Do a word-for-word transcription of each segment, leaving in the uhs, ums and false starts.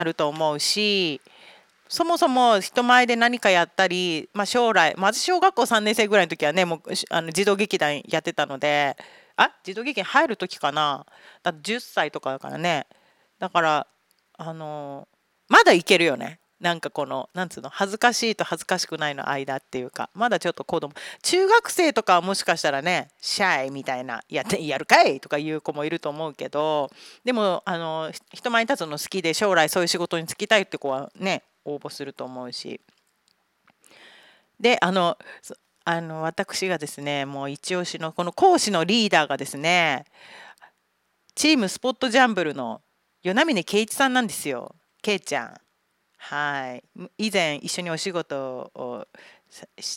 なると思うし、そもそも人前で何かやったり、まあ、将来、まず小学校さんねん生ぐらいの時はね、もうしあの児童劇団やってたので、あ、児童劇団入る時かな。だってじゅっさいとかだからね。だから、あのまだいけるよね。なんかこの、なんつうの、恥ずかしいと恥ずかしくないの間っていうか、まだちょっと子供、中学生とかはもしかしたらね、シャイみたいな、やって、やるかいとかいう子もいると思うけど、でも、あの、ひ人前に立つの好きで、将来そういう仕事に就きたいって子はね、応募すると思うし。で、あの、そあの、私がですね、もう一押しの、この講師のリーダーがですね、チームスポットジャンブルの与那嶺圭一さんなんですよ。圭ちゃん。はい。以前一緒にお仕事をさして、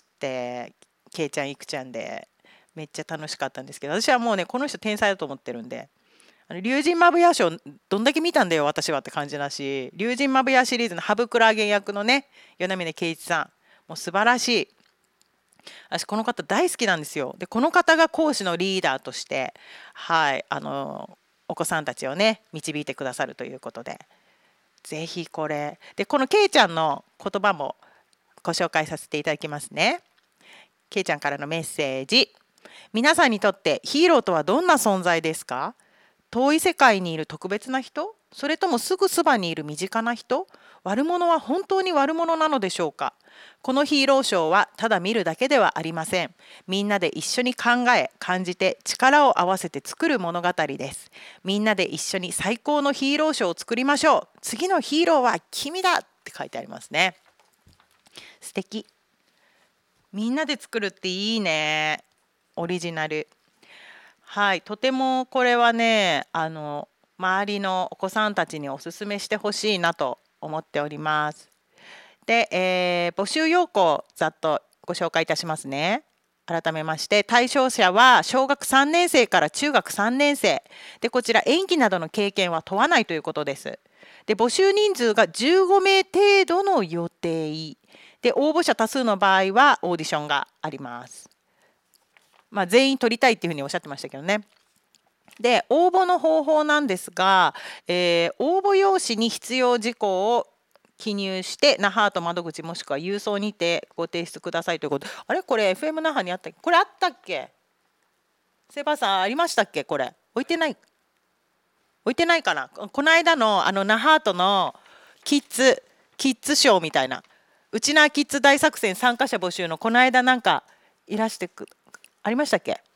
圭ちゃん、いくちゃんで、めっちゃ楽しかったんですけど、私はもうね、この人天才だと思ってるんで、あの竜神マブヤ賞どんだけ見たんだよ、私はって感じだし、竜神マブヤシリーズのハブクラゲ役のね、与那嶺圭一さん、もう素晴らしい。私、この方大好きなんですよ。で、この方が講師のリーダーとして、はい、あの、お子さんたちをね、導いてくださるということで、ぜひこれ。で、このけいちゃんの言葉もご紹介させていただきますね。けいちゃんからのメッセージ。皆さんにとってヒーローとはどんな存在ですか？遠い世界にいる特別な人？それともすぐそばにいる身近な人？悪者は本当に悪者なのでしょうか？このヒーローショーはただ見るだけではありません。みんなで一緒に考え、感じて力を合わせて作る物語です。みんなで一緒に最高のヒーローショーを作りましょう。次のヒーローは君だって書いてありますね。素敵。みんなで作るっていいね。オリジナル。はい、とてもこれはね、あの、周りのお子さんたちにお勧めしてほしいなと思っております。で、えー募集要項をざっとご紹介いたしますね。改めまして、対象者は小学さんねん生から中学さんねん生。で、こちら演技などの経験は問わないということです。で、募集人数がじゅうご名程度の予定。で、応募者多数の場合はオーディションがあります。まあ、全員取りたいっていうふうにおっしゃってましたけどね。で、応募の方法なんですが、えー応募用紙に必要事項を記入して、那覇と窓口もしくは郵送にてご提出くださいということ。あれこれ エフエム 那覇にあったっけ？これあったっけ？セバさんありましたっけ？これ。置いてない置いてないかな。この間のあの那覇とのキッズ、キッズショーみたいな。うちなキッズ大作戦参加者募集のこの間なんかいらしてく、ありましたっけ？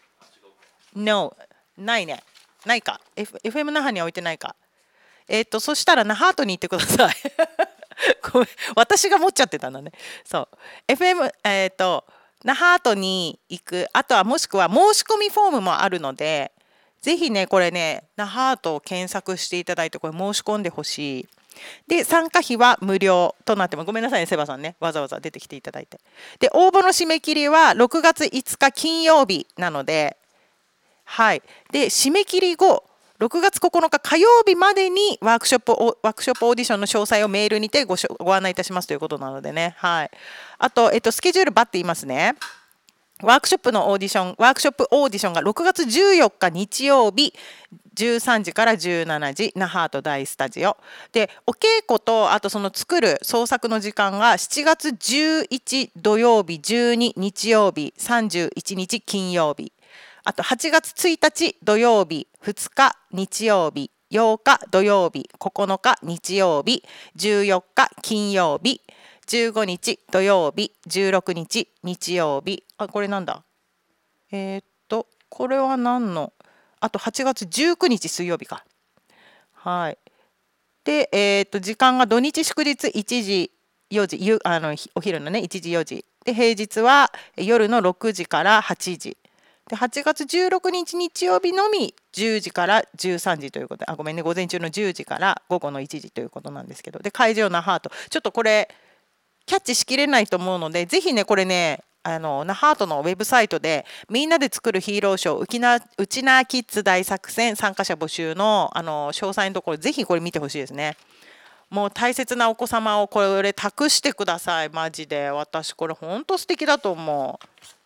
No、ないね。ないか。F、エフエム 那覇には置いてないか。えっ、と、そしたら那覇とに行ってください。ごめん、私が持っちゃってたんだね。そう。エフエム、えっ、と、那覇とに行く、あとはもしくは申し込みフォームもあるので、ぜひね、これね、那覇とを検索していただいて、これ申し込んでほしい。で、参加費は無料となってます。ごめんなさいね、セバさんね。わざわざ出てきていただいて。で、応募の締め切りはろくがついつか金曜日なので、はい。で、締め切り後、ろくがつここのか火曜日までにワークショップワークショップオーディションの詳細をメールにてごしょご案内いたしますということなのでね。はい。あと、えっと、スケジュールバッて言いますね。ワークショップのオーディション、ワークショップオーディションがろくがつじゅうよっか日曜日、じゅうさんじからじゅうしちじ、那覇と大スタジオ。で、お稽古と、あとその作る創作の時間がしちがつじゅういち土曜日、じゅうに日曜日、さんじゅういちにち金曜日。あとはちがつついたち土曜日、ふつか日曜日、ようか土曜日、ここのか日曜日、じゅうよっか金曜日、じゅうごにち土曜日、じゅうろくにち日曜日。あ、これなんだ？えーっと、これは何の？あとはちがつじゅうくにち水曜日か。はい。で、えーっと、時間が土日祝日いちじよじ、ゆあのお昼のね、いちじよじ。で、平日は夜のろくじからはちじ。で、はちがつじゅうろくにち日曜日のみじゅうじからじゅうさんじということで、あ、ごめんね、午前中のじゅうじから午後のいちじということなんですけど、で、会場那覇と、ちょっとこれ、キャッチしきれないと思うので、ぜひね、これね、あの、那覇とのウェブサイトで、みんなで作るヒーローショー、うきな、うちなキッズ大作戦参加者募集の、あの、詳細のところ、ぜひこれ見てほしいですね。もう大切なお子様をこれ託してください、マジで。私、これ本当素敵だと思う。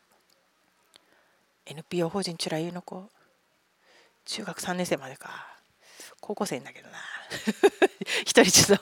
エヌピーオー 法人チュラユの子、中学さんねん生までか。高校生だけどな。 一人ちょっ